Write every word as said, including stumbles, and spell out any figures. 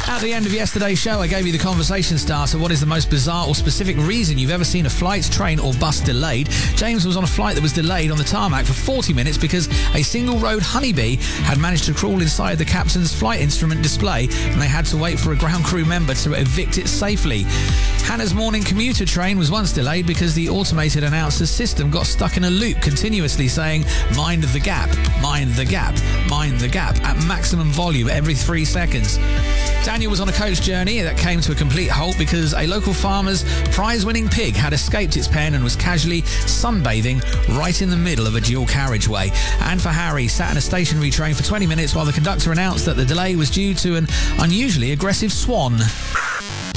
At the end of yesterday's show, I gave you the conversation starter. What is the most bizarre or specific reason you've ever seen a flight, train or bus delayed? James was on a flight that was delayed on the tarmac for forty minutes because a single-road honeybee had managed to crawl inside the captain's flight instrument display and they had to wait for a ground crew member to evict it safely. Hannah's morning commuter train was once delayed because the automated announcer's system got stuck in a loop, continuously saying, "Mind the gap, mind the gap, mind the gap," at maximum volume every three seconds. Daniel was on a coach journey that came to a complete halt because a local farmer's prize-winning pig had escaped its pen and was casually sunbathing right in the middle of a dual carriageway. And for Harry, sat in a stationary train for twenty minutes while the conductor announced that the delay was due to an unusually aggressive swan.